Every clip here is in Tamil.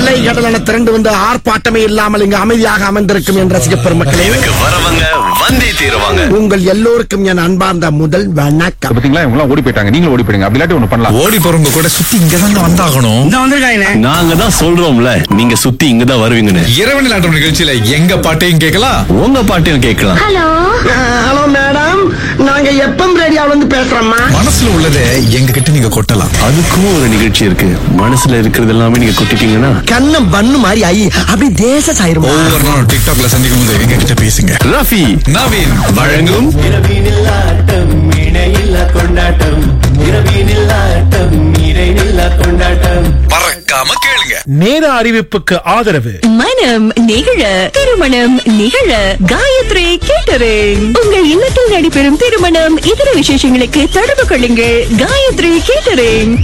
அலை கடலான திரண்டு வந்து ஆர்ப்பாட்டமே இல்லாமல் இங்கு அமைதியாக அமர்ந்திருக்கும் என் ரசிக பெருமக்களே, வரவங்க வந்தே தீருவாங்க. உங்கள் எல்லோருக்கும் என் அன்பார்ந்த முதல் வணக்கம். பாத்தீங்களா, இவங்க ஓடி போயிட்டாங்க. நீங்க ஓடி போயிடுங்க. அப்படி இல்லாட்டி ஒண்ணு பண்ணலாம். ஓடி போறவங்க கூட சுத்தி இங்கதான் வந்தாகணும். நாங்க தான் சொல்றோம்ல, நீங்க சுத்தி இங்கதான் வருவீங்கன்னு. இரவு நிலாட்டம் நிகழ்ச்சியில எங்க பாட்டையும் கேட்கலாம், உங்க பாட்டையும் கேட்கலாம். ஹலோ மேடம், நாங்க எப்பம் ரேடியோல வந்து பேசுறோம்மா. மனசுல உள்ளதை எங்க கிட்ட நீங்க கொட்டலாம். அதுக்கும் ஒரு நிகழ்ச்சி இருக்கு. மனசுல இருக்கிறது எல்லாமே நீங்க கொட்டிட்டீங்கன்னா கண்ணம் பண்ணு மாதிரி ஐ அப்படி தேச சாயிருமா. ஒவ்வொரு நாளும் டிக்டாக்ல சந்திக்கும் போது எங்க கிட்ட பேசுங்க. ரஃபி நவீன் வழங்கும் இரவினில் ஆட்டம் இணையில்லா கொண்டாட்டம், இரவினில் ஆட்டம் இணையில்லா கொண்டாட்டம். பறக்காம கேளுங்க. நேர அறிவிப்புக்கு ஆதரவு மனம் நிகழ திருமணம் நிகழ காயத்ரி கேட்டரிங். உங்கள் இல்லத்தில் நடைபெறும் திருமணம் இதர விசேஷங்களுக்கு தொடர்பு கொள்ளுங்கள். காயத்ரி கேட்டரிங்.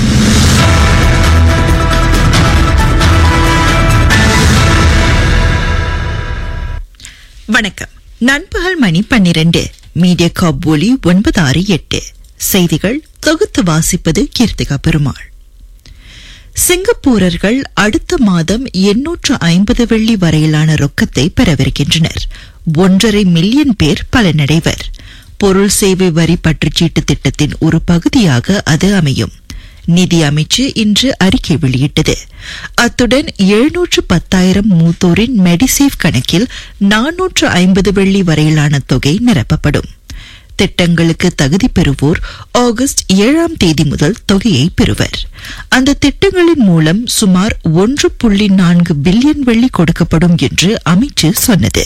வணக்கம். நண்பகல் மணி 12. மீடியா காப் ஒலி 968. செய்திகள் தொகுத்து வாசிப்பது கீர்த்திகா பெருமாள். சிங்கப்பூரர்கள் அடுத்த மாதம் 850 வெள்ளி வரையிலான ரொக்கத்தை பெறவிருக்கின்றனர். 1.5 மில்லியன் பேர் பலனடைவர். பொருள் சேவை வரி பற்றுச்சீட்டு திட்டத்தின் ஒரு பகுதியாக அது அமையும். நிதி அமைச்சு இன்று அறிக்கை வெளியிட்டது. அத்துடன் 710,000 மூத்தோரின் மெடிசேவ் கணக்கில் 450 வெள்ளி வரையிலான தொகை நிரப்பப்படும். திட்டங்களுக்கு தகுதி பெறுவோர் ஆகஸ்ட் 7ஆம் தேதி முதல் தொகையை பெறுவர். அந்த திட்டங்களின் மூலம் சுமார் 1.4 பில்லியன் வெள்ளி கொடுக்கப்படும் என்று அமைச்சு சொன்னது.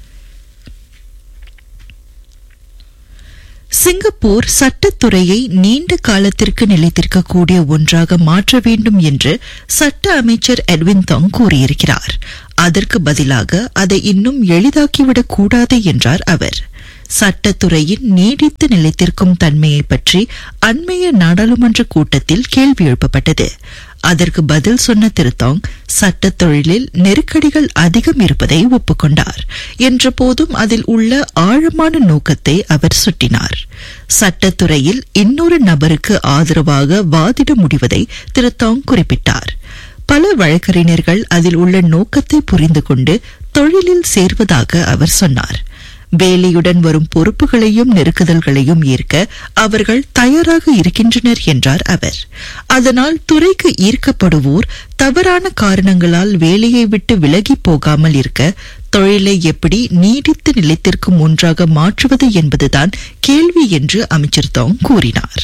சிங்கப்பூர் சட்டத்துறையை நீண்ட காலத்திற்கு நிலைத்திருக்கக்கூடிய ஒன்றாக மாற்ற வேண்டும் என்று சட்ட அமைச்சர் எட்வின் தாங் கூறியிருக்கிறார். அதற்கு பதிலாக அதை இன்னும் எளிதாக்கிவிடக் கூடாது என்றார் அவர். சட்டத்துறையின் நீடித்து நிலைத்திருக்கும் தன்மையை பற்றி அண்மைய நாடாளுமன்ற கூட்டத்தில் கேள்வி எழுப்பப்பட்டது. அதற்கு பதில் சொன்ன திரு தாங், சட்டத் தொழிலில் நெருக்கடிகள் அதிகம் இருப்பதை ஒப்புக்கொண்டார். என்ற போதும் அதில் உள்ள ஆழமான நோக்கத்தை அவர் சுட்டினார். சட்டத்துறையில் இன்னொரு நபருக்கு ஆதரவாக வாதிட முடிவதை திரு தாங் குறிப்பிட்டார். பல வழக்கறிஞர்கள் அதில் உள்ள நோக்கத்தை புரிந்து கொண்டு தொழிலில் சேர்வதாக அவர் சொன்னார். வேலையுடன் வரும் பொறுப்புகளையும் நெருக்குதல்களையும் ஏற்க அவர்கள் தயாராக இருக்கின்றனர் என்றார் அவர். அதனால் துறைக்கு ஈர்க்கப்படுவோர் தவறான காரணங்களால் வேலையை விட்டு விலகி போகாமல் இருக்க தொழிலை எப்படி நீடித்து நிலைத்திருக்கும் ஒன்றாக மாற்றுவது என்பதுதான் கேள்வி என்று அமைச்சர் தாங் கூறினார்.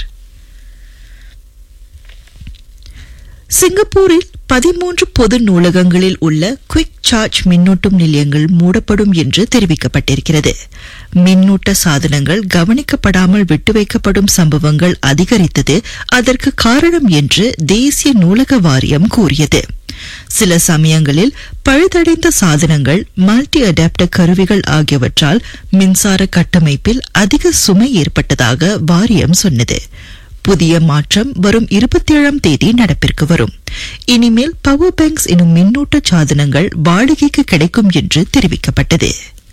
சிங்கப்பூரில் 13 பொது நூலகங்களில் உள்ள குவிக் சார்ஜ் மின்னூட்டும் நிலையங்கள் மூடப்படும் என்று தெரிவிக்கப்பட்டிருக்கிறது. மின்னூட்ட சாதனங்கள் கவனிக்கப்படாமல் விட்டு வைக்கப்படும் சம்பவங்கள் அதிகரித்தது அதற்கு காரணம் என்று தேசிய நூலக வாரியம் கூறியது. சில சமயங்களில் பழுதடைந்த சாதனங்கள், மல்டி அடாப்டர் கருவிகள் ஆகியவற்றால் மின்சார கட்டமைப்பில் அதிக சுமை ஏற்பட்டதாக வாரியம் சொன்னது. புதிய மாற்றம் வரும் 27ஆம் தேதி நடப்பிற்கு வரும். இனிமேல் பவர் பேங்க்ஸ் எனும் மின்னூட்ட சாதனங்கள் வாடகைக்கு கிடைக்கும் என்று தெரிவிக்கப்பட்டது.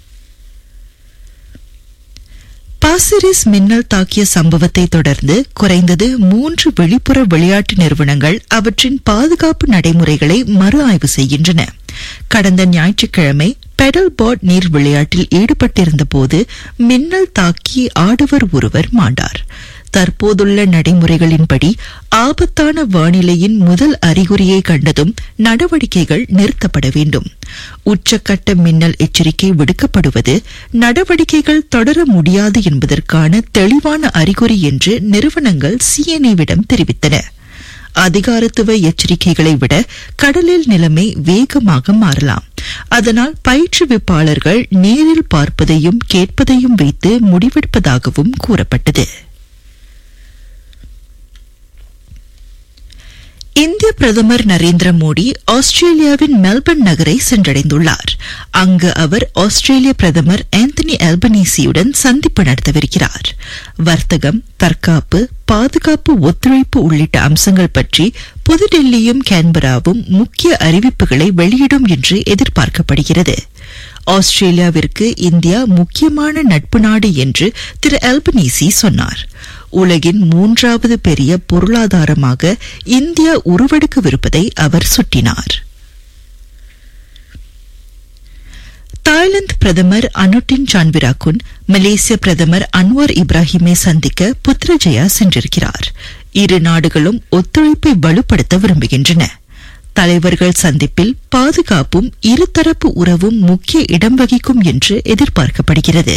பாசிரிஸ் மின்னல் தாக்கிய சம்பவத்தை தொடர்ந்து குறைந்தது 3 வெளிப்புற விளையாட்டு நிறுவனங்கள் அவற்றின் பாதுகாப்பு நடைமுறைகளை மறு ஆய்வு செய்கின்றன. கடந்த ஞாயிற்றுக்கிழமை பெடல் போர்ட் நீர் விளையாட்டில் ஈடுபட்டிருந்த போது மின்னல் தாக்கி ஆடவர் ஒருவர் மாண்டார். தற்போதுள்ள நடைமுறைகளின்படி ஆபத்தான வானிலையின் முதல் அறிகுறியை கண்டதும் நடவடிக்கைகள் நிறுத்தப்பட வேண்டும். உச்சக்கட்ட மின்னல் எச்சரிக்கை விடுக்கப்படுவது நடவடிக்கைகள் தொடர முடியாது என்பதற்கான தெளிவான அறிகுறி என்று நிறுவனங்கள் சிஎன்ஏவிடம் தெரிவித்தன. அதிகாரத்துவ எச்சரிக்கைகளை விட கடலில் நிலைமை வேகமாக மாறலாம். அதனால் பயிற்றுவிப்பாளர்கள் நேரில் பார்ப்பதையும் கேட்பதையும் வைத்து முடிவெடுப்பதாகவும் கூறப்பட்டது. இந்திய பிரதமர் நரேந்திர மோடி ஆஸ்திரேலியாவின் மெல்பர்ன் நகரை சென்றடைந்துள்ளார். அங்கு அவர் ஆஸ்திரேலிய பிரதமர் ஆந்தனி அல்பனீசியுடன் சந்திப்பு நடத்தவிருக்கிறார். வர்த்தகம், தற்காப்பு, பாதுகாப்பு ஒத்துழைப்பு உள்ளிட்ட அம்சங்கள் பற்றி புதுடெல்லியும் கேன்பராவும் முக்கிய அறிவிப்புகளை வெளியிடும் என்று எதிர்பார்க்கப்படுகிறது. ஆஸ்திரேலியாவிற்கு இந்தியா முக்கியமான நட்பு நாடு என்று திரு அல்பனீசி சொன்னார். உலகின் 3வது பெரிய பொருளாதாரமாக இந்தியா உருவெடுக்கவிருப்பதை அவர் சுட்டினார். தாய்லாந்து பிரதமர் அனுட்டின் சான்விராகுன் மலேசிய பிரதமர் அன்வார் இப்ராஹிமை சந்திக்க புத்ரஜயா சென்றிருக்கிறார். இரு நாடுகளும் ஒத்துழைப்பை வலுப்படுத்த விரும்புகின்றன. தலைவர்கள் சந்திப்பில் பாதுகாப்பும் இருதரப்பு உறவும் முக்கிய இடம் வகிக்கும் என்று எதிர்பார்க்கப்படுகிறது.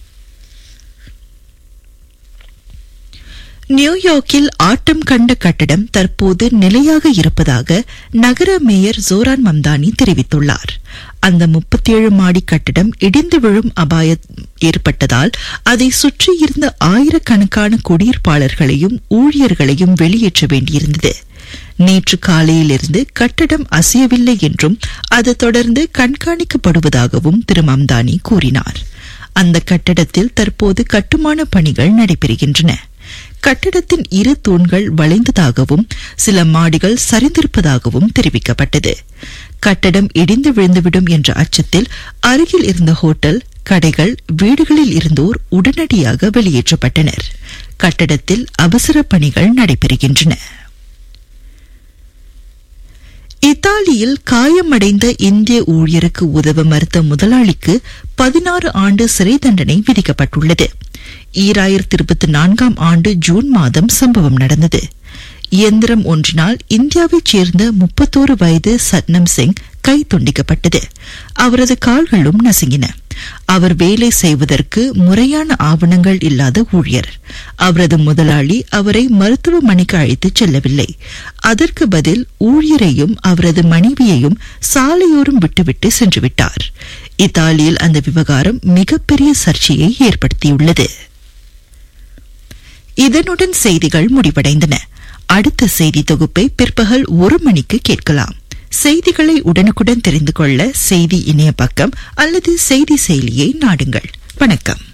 நியூயார்க்கில் ஆட்டம் கண்ட கட்டடம் தற்போது நிலையாக இருப்பதாக நகர மேயர் ஜோரான் மம்தானி தெரிவித்துள்ளார். அந்த 37 மாடி கட்டடம் இடிந்து விழும் அபாயம் ஏற்பட்டதால் அதை சுற்றியிருந்த ஆயிரக்கணக்கான குடியிருப்பாளர்களையும் ஊழியர்களையும் வெளியேற்ற வேண்டியிருந்தது. நேற்று காலையிலிருந்து கட்டடம் அசையவில்லை என்றும் அது தொடர்ந்து கண்காணிக்கப்படுவதாகவும் திரு மம்தானி கூறினார். அந்த கட்டடத்தில் தற்போது கட்டுமான பணிகள் நடைபெறுகின்றன. கட்டடத்தின் இரு தூண்கள் வளைந்ததாகவும் சில மாடிகள் சரிந்திருப்பதாகவும் தெரிவிக்கப்பட்டது. கட்டடம் இடிந்து விழுந்துவிடும் என்ற அச்சத்தில் அருகில் இருந்த ஹோட்டல், கடைகள், வீடுகளில் இருந்தோர் உடனடியாக வெளியேற்றப்பட்டனர். கட்டடத்தில் அவசர பணிகள் நடைபெறுகின்றன. இத்தாலியில் காயமடைந்த இந்திய ஊழியருக்கு உதவ மறுத்த முதலாளிக்கு 16 ஆண்டு சிறை தண்டனை விதிக்கப்பட்டுள்ளது. 2024 ஆண்டு ஜூன் மாதம் சம்பவம் நடந்தது. இயந்திரம் ஒன்றினால் இந்தியாவைச் சேர்ந்த 31 வயது சட்னம் சிங் கை துண்டிக்கப்பட்டது. அவரது கால்களும் நசுங்கின. அவர் வேலை செய்வதற்கு முறையான ஆவணங்கள் இல்லாத ஊழியர். அவரது முதலாளி அவரை மருத்துவமனைக்கு அழைத்துச் செல்லவில்லை. அதற்கு பதில் ஊழியரையும் அவரது மனைவியையும் சாலையோரம் விட்டுவிட்டு சென்றுவிட்டார். இத்தாலியில் அந்த விவகாரம் மிகப்பெரிய சர்ச்சையை ஏற்படுத்தியுள்ளது. இதனுடன் செய்திகள் முடிவடைந்தன. அடுத்த செய்தி தொகுப்பை பிற்பகல் 1 மணிக்கு கேட்கலாம். செய்திகளை உடனுக்குடன் தெரிந்து கொள்ள செய்தி இணைய பக்கம் அல்லது செய்தி செயலியை நாடுங்கள். வணக்கம்.